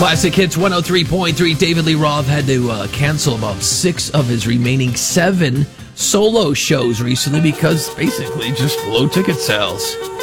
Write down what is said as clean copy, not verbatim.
Classic Hits 103.3. David Lee Roth had to cancel about 6 of his remaining 7 solo shows recently because basically just low ticket sales.